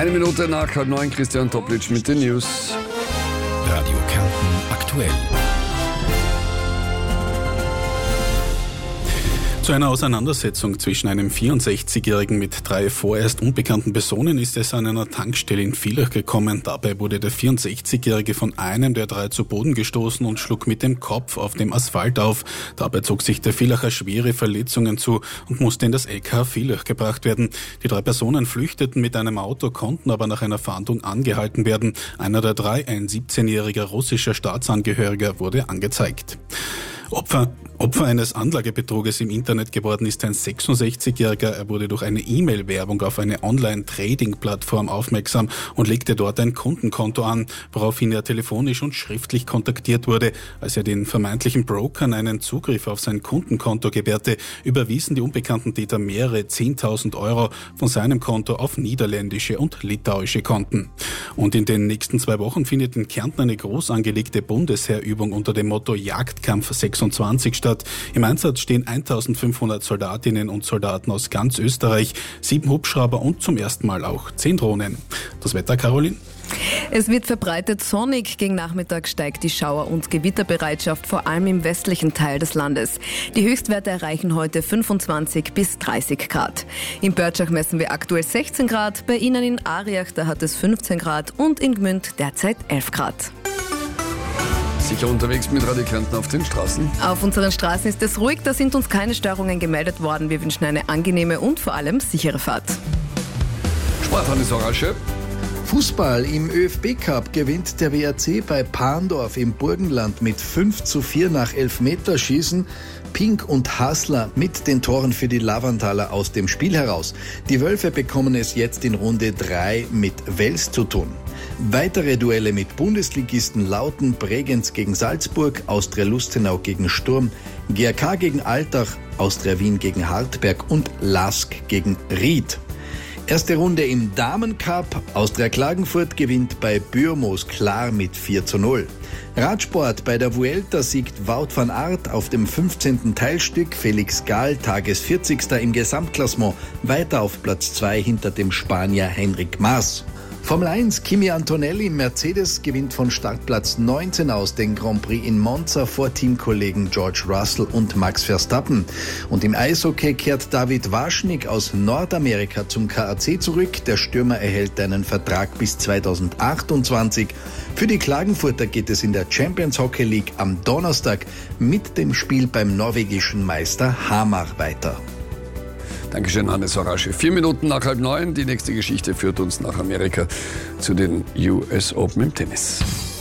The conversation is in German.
Eine Minute nach 8:30, Christian Toplitsch mit den News. Radio Kärnten aktuell. Zu einer Auseinandersetzung zwischen einem 64-Jährigen mit 3 vorerst unbekannten Personen ist es an einer Tankstelle in Villach gekommen. Dabei wurde der 64-Jährige von einem der 3 zu Boden gestoßen und schlug mit dem Kopf auf dem Asphalt auf. Dabei zog sich der Villacher schwere Verletzungen zu und musste in das LK Villach gebracht werden. Die 3 Personen flüchteten mit einem Auto, konnten aber nach einer Fahndung angehalten werden. Einer der 3, ein 17-jähriger russischer Staatsangehöriger, wurde angezeigt. Opfer eines Anlagebetruges im Internet geworden ist ein 66-Jähriger. Er wurde durch eine E-Mail-Werbung auf eine Online-Trading-Plattform aufmerksam und legte dort ein Kundenkonto an, woraufhin er telefonisch und schriftlich kontaktiert wurde. Als er den vermeintlichen Brokern einen Zugriff auf sein Kundenkonto gewährte, überwiesen die unbekannten Täter mehrere 10.000 Euro von seinem Konto auf niederländische und litauische Konten. Und in den nächsten 2 Wochen findet in Kärnten eine groß angelegte Bundesheerübung unter dem Motto Jagdkampf 26 statt. Im Einsatz stehen 1500 Soldatinnen und Soldaten aus ganz Österreich, 7 Hubschrauber und zum ersten Mal auch 10 Drohnen. Das Wetter, Caroline? Es wird verbreitet sonnig. Gegen Nachmittag steigt die Schauer- und Gewitterbereitschaft, vor allem im westlichen Teil des Landes. Die Höchstwerte erreichen heute 25 bis 30 Grad. In Börtschach messen wir aktuell 16 Grad, bei Ihnen in Ariach, da hat es 15 Grad und in Gmünd derzeit 11 Grad. Sicher unterwegs mit Radio Kärnten auf den Straßen? Auf unseren Straßen ist es ruhig, da sind uns keine Störungen gemeldet worden. Wir wünschen eine angenehme und vor allem sichere Fahrt. Sport, Hannes Orasche. Fußball im ÖFB-Cup gewinnt der WRC bei Parndorf im Burgenland mit 5:4 nach Elfmeterschießen. Pink und Hasler mit den Toren für die Lavantaler aus dem Spiel heraus. Die Wölfe bekommen es jetzt in Runde 3 mit Wels zu tun. Weitere Duelle mit Bundesligisten lauten Bregenz gegen Salzburg, Austria Lustenau gegen Sturm, GRK gegen Altach, Austria Wien gegen Hartberg und LASK gegen Ried. Erste Runde im Damencup. Austria Klagenfurt gewinnt bei Bürmos klar mit 4:0. Radsport: bei der Vuelta siegt Wout van Aert auf dem 15. Teilstück, Felix Gall Tages-40. im Gesamtklassement, weiter auf Platz 2 hinter dem Spanier Henrik Mas. Formel 1, Kimi Antonelli, Mercedes gewinnt von Startplatz 19 aus den Grand Prix in Monza vor Teamkollegen George Russell und Max Verstappen. Und im Eishockey kehrt David Waschnik aus Nordamerika zum KAC zurück. Der Stürmer erhält einen Vertrag bis 2028. Für die Klagenfurter geht es in der Champions Hockey League am Donnerstag mit dem Spiel beim norwegischen Meister Hamar weiter. Dankeschön, Hannes Orasche. 4 Minuten nach 8:30. Die nächste Geschichte führt uns nach Amerika zu den US Open im Tennis.